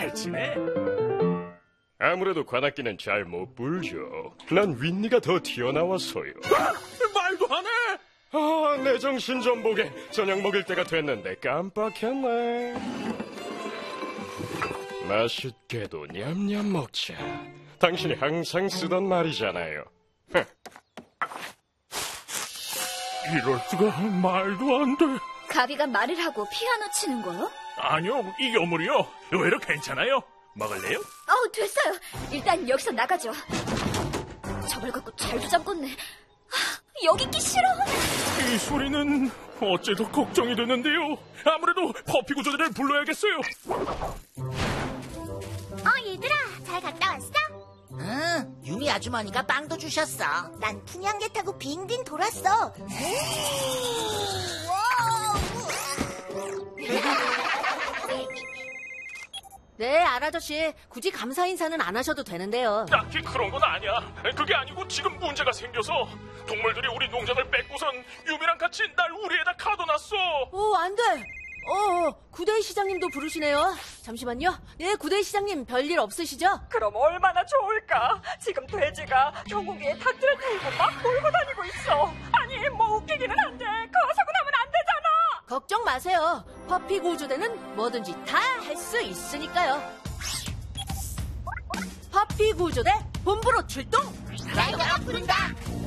잘 치네. 아무래도 관악기는 잘 못 불죠. 난 윈니가 더 튀어나와서요. 말도 안 해. 아, 내 정신 좀 보게. 저녁 먹을 때가 됐는데 깜빡했네. 맛있게도 냠냠 먹자. 당신이 항상 쓰던 말이잖아요. 이럴 수가. 말도 안 돼. 가비가 말을 하고 피아노 치는 거요? 아니요, 이 여물이요. 의외로 괜찮아요. 먹을래요? 됐어요. 일단 여기서 나가죠. 저걸 갖고 잘도 잠궜네. 여기 있기 싫어. 이 소리는 어째서 걱정이 되는데요. 아무래도 퍼피 구조대를 불러야겠어요. 얘들아, 잘 갔다 왔어? 응, 유미 아주머니가 빵도 주셨어. 난 풍향계 타고 빙빙 돌았어. 네, 알아저씨. 굳이 감사 인사는 안 하셔도 되는데요. 딱히 그런 건 아니야. 그게 아니고 지금 문제가 생겨서 동물들이 우리 농장을 뺏고선 유미랑 같이 날 우리에다 가둬놨어. 안 돼. 구대희 시장님도 부르시네요. 잠시만요. 네, 구대희 시장님 별일 없으시죠? 그럼 얼마나 좋을까? 지금 돼지가 경고기에 닭들을 태우고 막 몰고 다니고 있어. 아니, 뭐 웃기기는 한데 거서고 나면 안 되잖아. 걱정 마세요. 퍼피 구조대는 뭐든지 다 할 수 있으니까요. 퍼피 구조대 본부로 출동! 라이더가 부른다.